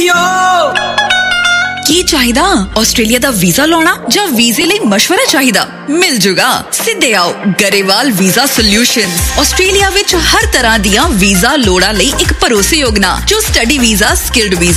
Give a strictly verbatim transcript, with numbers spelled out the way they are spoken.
ਕੀ ਚਾਹੀਦਾ? ਆਸਟ੍ਰੇਲੀਆ ਦਾ ਵੀਜ਼ਾ ਲਾਉਣਾ ਜਾਂ ਵੀਜ਼ੇ ਲਈ ਮਸ਼ਵਰਾ ਚਾਹੀਦਾ? ਮਿਲ ਜੂਗਾ। ਸਿੱਧੇ ਆਓ ਗਰੇਵਾਲ ਵੀਜ਼ਾ ਸੋਲਿਊਸ਼ਨਜ਼। ਆਸਟ੍ਰੇਲੀਆ ਵਿੱਚ ਹਰ ਤਰ੍ਹਾਂ ਦੀਆਂ ਵੀਜ਼ਾ ਲੋੜਾਂ ਲਈ ਇੱਕ ਭਰੋਸੇਯੋਗ ਨਾਂ, ਜੋ ਸਟੱਡੀ ਵੀਜ਼ਾ, ਸਕਿਲਡ ਵੀਜ਼ਾ